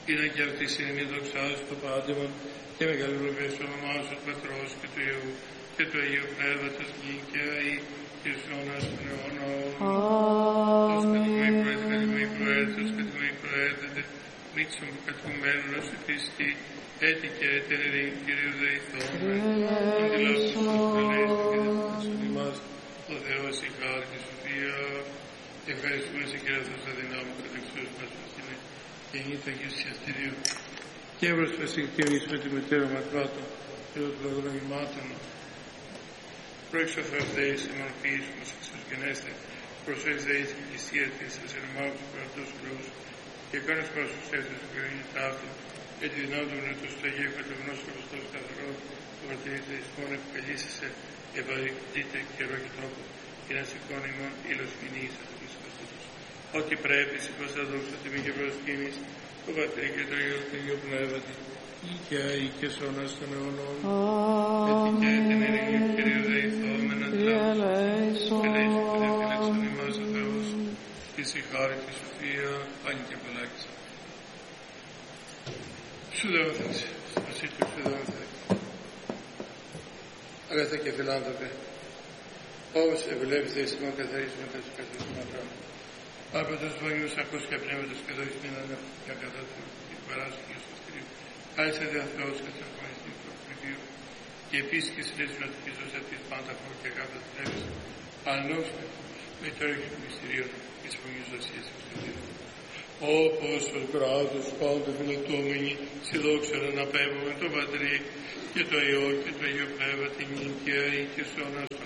είναι και αυτή η στιγμή δοξάζω το πάντεμον και μεγαλουργές το όνομά σου του Πατρός και του Υιού και του Αγίου Πνεύματος νίκαια ή και στους αιώνας των αιώνων. Ως κατοικομή προέρθος, κατοικομή προέρθεται, μίξον που κατοικουμένων ως επίστη, έτη και έτερη Κυρίου δεηθώμε, αντιλάβους τους καλές και δεσμεύσουν ημάς, ο Θεός η χάρη και σοφία. Ευχαριστούμε σε Κύριε Θεός αδυνάμου κατεξούς μας είναι και νύχτα Αγίου Θυσιαστηρίου. Και εύρωσπες εκτιμής με τη μητέρα ματράτων και των προγραμμάτων. Πρόεξω Θεός Δεής, εμορφής μας εξωσγενέστε, προσφέρεις Δεής και πλησία της ασυρμάου του κρατούς ουρούς και κάνεις πρόσφους έφτες του κρίνη ταύτη, έτσι δυνάμει του πνεύματος του Αγίου κατευνός και Χριστός καθαρό, του βαρτηρείτε εις μόνο επικαλήσεσαι, ευαρυκτείτε καιρό και τρόπο, και να σηκώνει ημών ήλος μηνύης ό,τι πρέπει, σηκώσα δόξα τιμή και προσκύνης, το Πατρί και το Υιό και το Υιό Πνεύματι, οικιά ή και σώνας των αιώνων, έτσι και την ειρήνη του Κυρίου δεηθώμεν αντιλάβους, και λέησου και διαφύλαξον ημάς ο Θεός, και η χάρη και η σοφία, πάνη και απολάκης. Σου δόθες, Βασίλειο σου δόθες. Αγαθά και φιλάνθρωπε, όπως ευλέπεις εις ημών καθαρίσουμε τα τους καθαρίσματά μου. Άπαντος Βαγιούς ακούς και πνεύματος και δώσεις μην ανέφερε και αγαθά του και παράσου και στο στηρίου. Άισε δε Θεός και σε ευχαριστή προκριβείο. Και επίσης και συλλέσουν ότι πίσω σε αυτής πάντα χώρο και αγάπη του πνεύματος. Ανώστε με το έργο του μυστηρίων και της Βαγιούς Ασίας του στηρίου. Όπως ο κράτος πάντα φιλοτούμενοι στη δόξα να αναπέμπουμε το Πατρί και το Υιό και το Αγίο Πνεύμα την νίκαια ή και σώνα